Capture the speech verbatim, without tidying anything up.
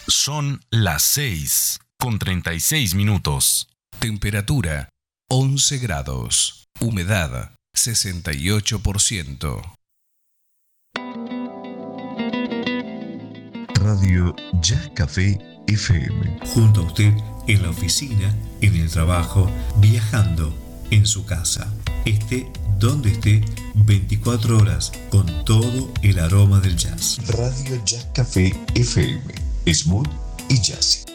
Son las seis con treinta y seis minutos. Temperatura once grados. Humedad sesenta y ocho por ciento. Radio Jazz Café F M. Junto a usted en la oficina, en el trabajo, viajando, en su casa. Esté donde esté, veinticuatro horas con todo el aroma del jazz. Radio Jazz Café F M. Smooth y jazzy.